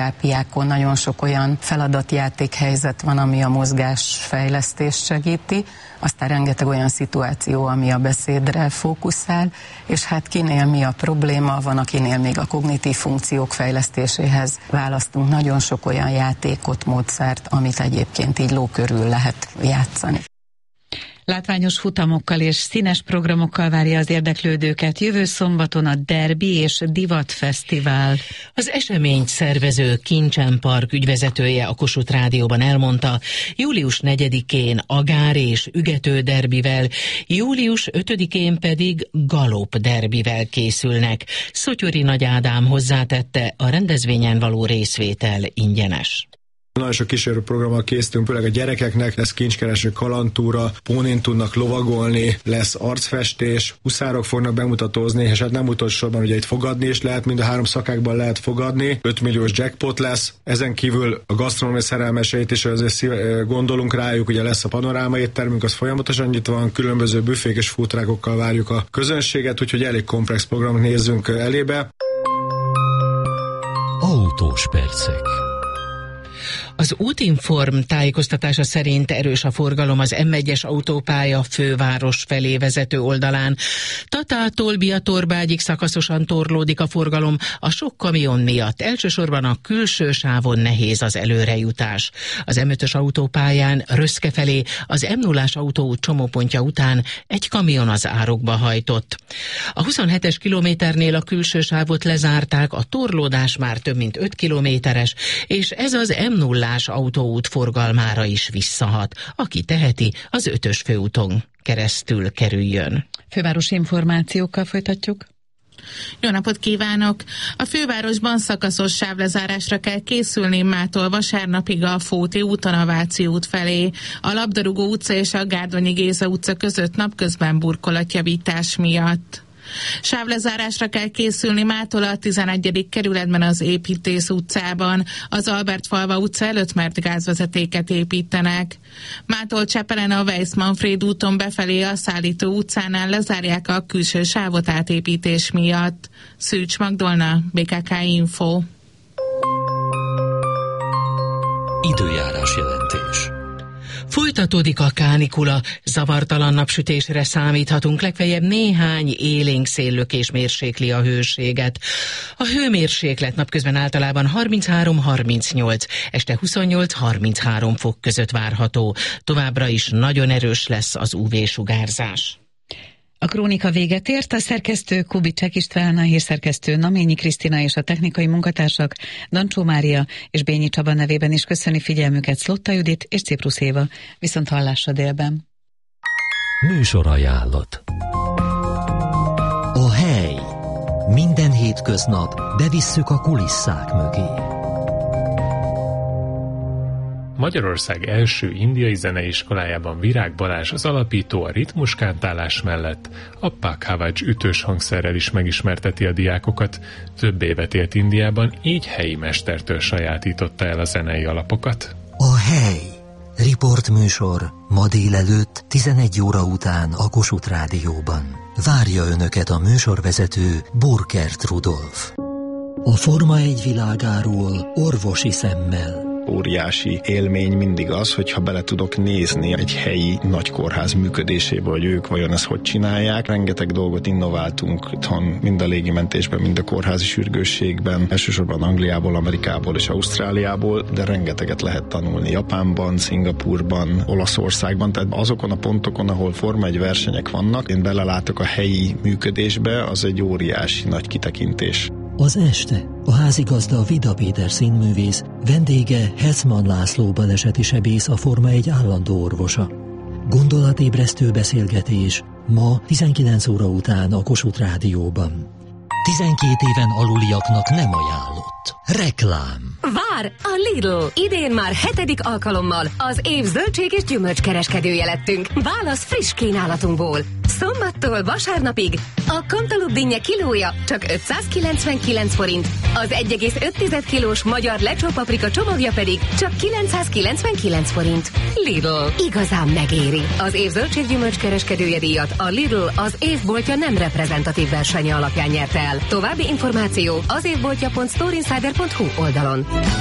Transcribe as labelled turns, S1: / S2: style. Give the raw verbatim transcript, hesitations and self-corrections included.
S1: terápiákon nagyon sok olyan feladatjátékhelyzet van, ami a mozgásfejlesztést segíti, aztán rengeteg olyan szituáció, ami a beszédre fókuszál, és hát kinél mi a probléma, van akinél még a kognitív funkciók fejlesztéséhez választunk nagyon sok olyan játékot, módszert, amit egyébként így ló körül lehet játszani.
S2: Látványos futamokkal és színes programokkal várja az érdeklődőket jövő szombaton a Derbi és Divat Fesztivál.
S3: Az eseményt szervező Kincsen Park ügyvezetője a Kossuth Rádióban elmondta, július negyedikén Agár és Ügető derbivel, július ötödikén pedig Galop derbivel készülnek. Szotyori Nagy Ádám hozzátette, a rendezvényen való részvétel ingyenes.
S4: Nagyon sok kísérőprogrammal készítünk, főleg a gyerekeknek, lesz kincskereső kalandtúra, pónén tudnak lovagolni, lesz arcfestés, huszárok fognak bemutatózni, és hát nem utolsó sorban ugye itt fogadni is lehet, mind a három szakákban lehet fogadni, öt milliós jackpot lesz, ezen kívül a gasztronómia szerelmeseit is azért szíve, gondolunk rájuk, ugye lesz a panoráma éttermünk, az folyamatosan nyitva van, különböző büfék és foodtruckokkal várjuk a közönséget, úgyhogy elég komplex programot nézzünk elébe.
S5: Autós percek.
S3: Az Útinform tájékoztatása szerint erős a forgalom az M egyes autópálya főváros felé vezető oldalán. Tatától Biatorbágyig szakaszosan torlódik a forgalom a sok kamion miatt. Elsősorban a külső sávon nehéz az előrejutás. Az M ötös autópályán Röszke felé az M nullás autóút csomópontja után egy kamion az árokba hajtott. A huszonhetes kilométernél a külső sávot lezárták, a torlódás már több mint öt kilométeres, és ez az M nullás autóút forgalmára is visszahat. Aki teheti, az ötös főúton keresztül kerüljön.
S2: Fővárosi információkkal folytatjuk.
S6: Jó napot kívánok! A fővárosban szakaszos sávlezárásra kell készülni mától vasárnapig a Fóti úton a Váci út felé. A Labdarúgó utca és a Gárdonyi Géza utca között napközben burkolatjavítás miatt. Sávlezárásra kell készülni mától a tizenegyedik kerületben az Építész utcában. Az Albertfalva utca előtt, mert gázvezetéket építenek. Mától Csepelen a Weiss-Manfréd úton befelé a Szállító utcánál lezárják a külső sávot átépítés miatt. Szűcs Magdolna, bé ká ká Info.
S5: Időjárás jelentés.
S3: Folytatódik a kánikula, zavartalan napsütésre számíthatunk, legfeljebb néhány élénk széllökés mérsékli a hőséget. A hőmérséklet napközben általában harminchárom harmincnyolc, este huszonnyolc harminchárom fok között várható. Továbbra is nagyon erős lesz az ú vé-sugárzás.
S2: A krónika véget ért, a szerkesztő Kubicsek István, a hírszerkesztő Naményi Krisztina és a technikai munkatársak Dancsó Mária és Bényi Csaba nevében is köszöni figyelmüket Szlotta Judit és Ciprusz Éva. Viszont hallásra délben.
S5: Műsorajánlat. A hely. Minden hétköznap bevisszük a kulisszák mögé.
S7: Magyarország első indiai zeneiskolájában Virág Balázs az alapító a ritmuskántálás mellett a Pakhavaj ütős hangszerrel is megismerteti a diákokat. Több évet élt Indiában, így helyi mestertől sajátította el a zenei alapokat.
S5: A hely. Riportműsor ma délelőtt tizenegy óra után a Kossuth Rádióban. Várja Önöket a műsorvezető Burkert Rudolf. A Forma egy világáról orvosi szemmel.
S8: Óriási élmény mindig az, hogyha bele tudok nézni egy helyi nagy kórház működésébe, hogy ők vajon ezt hogy csinálják. Rengeteg dolgot innováltunk itthon, mind a légimentésben, mind a kórházi sürgősségben, elsősorban Angliából, Amerikából és Ausztráliából, de rengeteget lehet tanulni Japánban, Szingapúrban, Olaszországban, tehát azokon a pontokon, ahol Forma egy versenyek vannak, én belelátok a helyi működésbe, az egy óriási nagy kitekintés.
S5: Az este a házigazda Vida Péter színművész, vendége Hetman László baleseti sebész, a Forma egy állandó orvosa. Gondolatébresztő beszélgetés ma tizenkilenc óra után a Kossuth Rádióban. tizenkét éven aluliaknak nem ajánlott. Reklám.
S9: Vár! A Lidl! Idén már hetedik alkalommal az év zöldség és gyümölcskereskedője lettünk. Válasz friss kínálatunkból. Szombattól vasárnapig a Cantaloupe dinnye kilója csak ötszázkilencvenkilenc forint, az egy egész öt kilós magyar lecsó paprika csomagja pedig csak kilencszázkilencvenkilenc forint. Lidl, igazán megéri. Az év zöldséggyümölcs kereskedője díjat a Lidl az évboltja nem reprezentatív versenye alapján nyerte el. További információ az évboltja pont storeinsider pont hu oldalon.